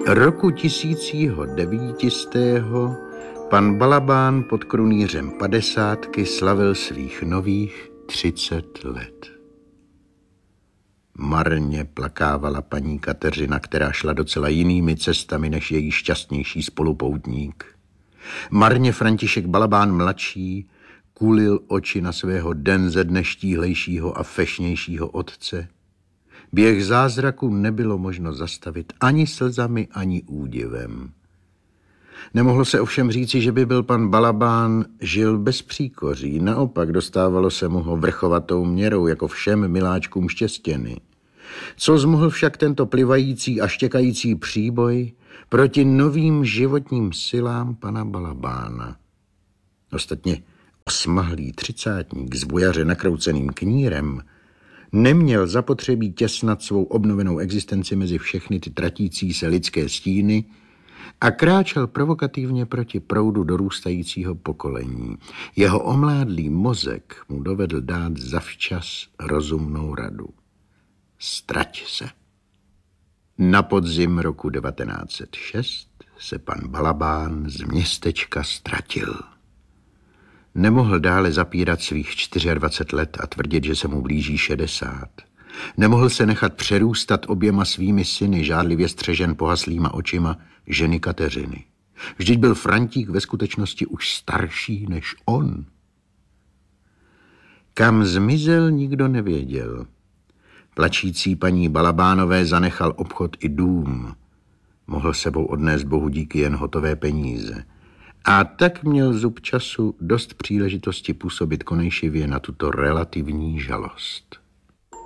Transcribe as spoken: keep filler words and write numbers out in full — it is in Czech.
Roku tisícího devítistého pan Balabán pod krunýřem padesátky slavil svých nových třicet let. Marně plakávala paní Kateřina, která šla docela jinými cestami než její šťastnější spolupoutník. Marně František Balabán mladší kulil oči na svého den ze dne štíhlejšího a fešnějšího otce. Běh zázraku nebylo možno zastavit ani slzami, ani údivem. Nemohlo se ovšem říci, že by byl pan Balabán žil bez příkoří. Naopak dostávalo se mu ho vrchovatou měrou, jako všem miláčkům štěstěny. Co zmohl však tento plivající a štěkající příboj proti novým životním silám pana Balabána? Ostatně osmahlý třicátník s vojaře nakrouceným knírem neměl zapotřebí těsnat svou obnovenou existenci mezi všechny ty tratící se lidské stíny a kráčel provokativně proti proudu dorůstajícího pokolení. Jeho omládlý mozek mu dovedl dát zavčas rozumnou radu. Ztrať se. Na podzim roku devatenáct set šest se pan Balabán z městečka ztratil. Nemohl dále zapírat svých dvacet čtyři let a tvrdit, že se mu blíží šedesát. Nemohl se nechat přerůstat oběma svými syny, žádlivě střežen pohaslýma očima ženy Kateřiny. Vždyť byl Frantík ve skutečnosti už starší než on. Kam zmizel, nikdo nevěděl. Plačící paní Balabánové zanechal obchod i dům. Mohl sebou odnést bohu díky jen hotové peníze. A tak měl zub času dost příležitosti působit konejšivě na tuto relativní žalost.